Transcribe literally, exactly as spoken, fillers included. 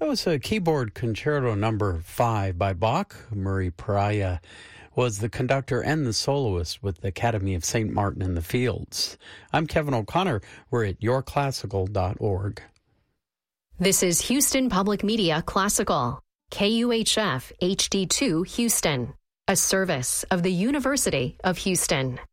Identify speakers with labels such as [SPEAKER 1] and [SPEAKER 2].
[SPEAKER 1] That was a keyboard concerto number five by Bach. Murray Pariah was the conductor and the soloist with the Academy of Saint Martin in the Fields. I'm Kevin O'Connor. We're at your classical dot org.
[SPEAKER 2] This is Houston Public Media Classical, K U H F H D two Houston, a service of the University of Houston.